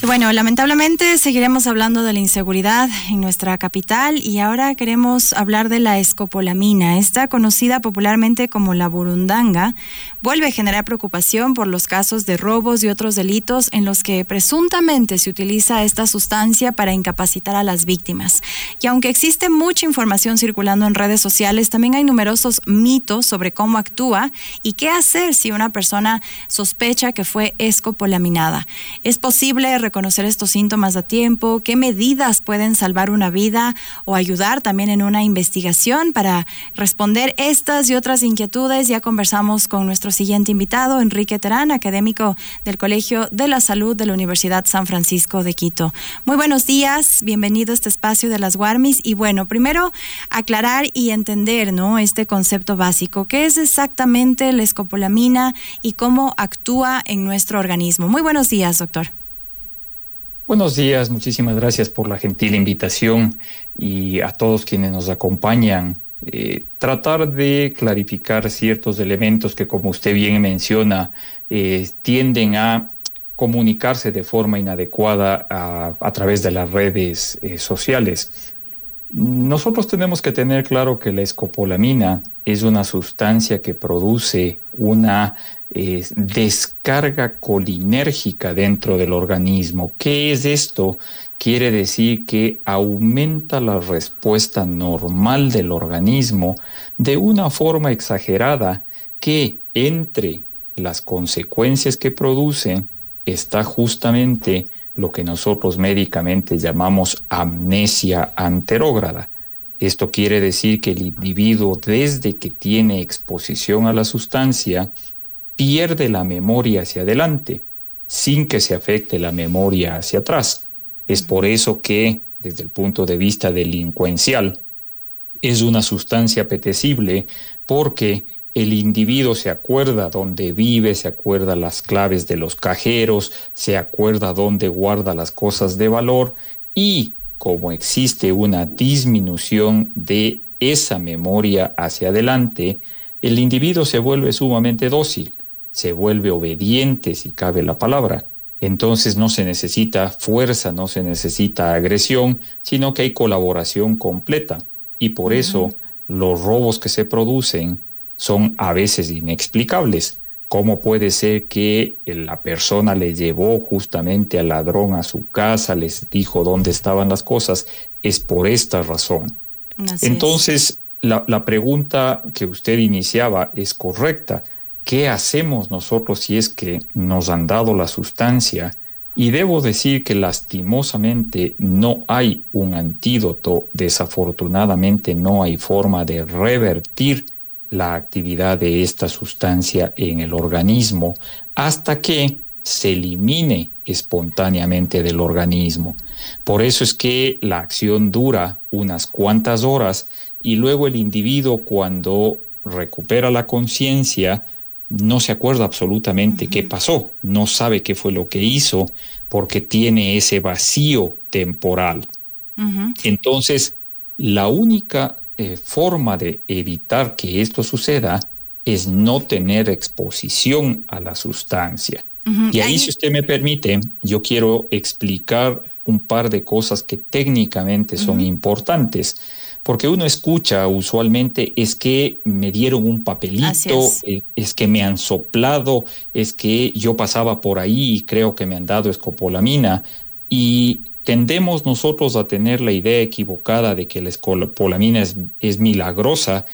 Bueno, lamentablemente seguiremos hablando de la inseguridad en nuestra capital y ahora queremos hablar de la escopolamina. Esta, conocida popularmente como la burundanga, vuelve a generar preocupación por los casos de robos y otros delitos en los que presuntamente se utiliza esta sustancia para incapacitar a las víctimas. Y aunque existe mucha información circulando en redes sociales, también hay numerosos mitos sobre cómo actúa y qué hacer si una persona sospecha que fue escopolaminada. ¿Es posible reconocer estos síntomas a tiempo? ¿Qué medidas pueden salvar una vida o ayudar también en una investigación? Para responder estas y otras inquietudes, ya conversamos con nuestro siguiente invitado, Enrique Terán, académico del Colegio de la Salud de la Universidad San Francisco de Quito. Muy buenos días, bienvenido a este espacio de las Guarmis. Y bueno, primero aclarar y entender, ¿no?, este concepto básico. ¿Qué es exactamente la escopolamina y cómo actúa en nuestro organismo? Muy buenos días, doctor. Buenos días, muchísimas gracias por la gentil invitación y a todos quienes nos acompañan. Tratar de clarificar ciertos elementos que, como usted bien menciona, tienden a comunicarse de forma inadecuada a través de las redes sociales. Nosotros tenemos que tener claro que la escopolamina es una sustancia que produce una descarga colinérgica dentro del organismo. ¿Qué es esto? Quiere decir que aumenta la respuesta normal del organismo de una forma exagerada, que entre las consecuencias que produce está justamente lo que nosotros médicamente llamamos amnesia anterógrada. Esto quiere decir que el individuo, desde que tiene exposición a la sustancia, pierde la memoria hacia adelante, sin que se afecte la memoria hacia atrás. Es por eso que, desde el punto de vista delincuencial, es una sustancia apetecible, porque el individuo se acuerda dónde vive, se acuerda las claves de los cajeros, se acuerda dónde guarda las cosas de valor, y como existe una disminución de esa memoria hacia adelante, el individuo se vuelve sumamente dócil, se vuelve obediente, si cabe la palabra. Entonces no se necesita fuerza, no se necesita agresión, sino que hay colaboración completa. Y por eso los robos que se producen son a veces inexplicables. ¿Cómo puede ser que la persona le llevó justamente al ladrón a su casa, les dijo dónde estaban las cosas? Es por esta razón. Entonces, la pregunta que usted iniciaba es correcta. ¿Qué hacemos nosotros si es que nos han dado la sustancia? Y debo decir que lastimosamente no hay un antídoto. Desafortunadamente no hay forma de revertir la actividad de esta sustancia en el organismo hasta que se elimine espontáneamente del organismo. Por eso es que la acción dura unas cuantas horas y luego el individuo, cuando recupera la conciencia, no se acuerda absolutamente qué pasó, no sabe qué fue lo que hizo, porque tiene ese vacío temporal. Entonces, la única forma de evitar que esto suceda es no tener exposición a la sustancia. Y ahí, si usted me permite, yo quiero explicar un par de cosas que técnicamente son importantes, porque uno escucha usualmente: es que me dieron un papelito, es que me han soplado, es que yo pasaba por ahí y creo que me han dado escopolamina. Y tendemos nosotros a tener la idea equivocada de que la escopolamina es milagrosa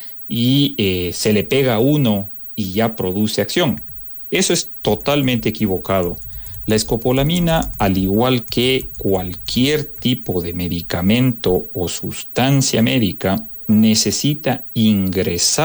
y se le pega a uno y ya produce acción. Eso es totalmente equivocado. La escopolamina, al igual que cualquier tipo de medicamento o sustancia médica, necesita ingresar